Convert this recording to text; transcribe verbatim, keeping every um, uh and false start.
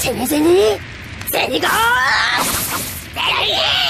てめえぜにゼニゴーゼニ